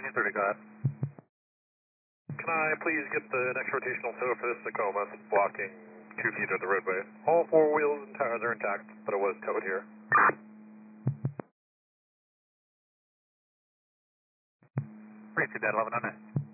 1930, go ahead. Can I please get the next rotational tow for this Tacoma? It's blocking 2 feet of the roadway. All 4 wheels and tires are intact, but it was towed here. Appreciate that, 11 on that.